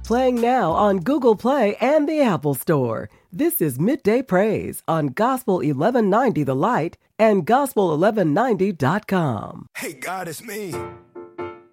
Playing now on Google Play and the Apple Store. This is Midday Praise on Gospel 1190 The Light and Gospel1190.com. Hey, God, it's me.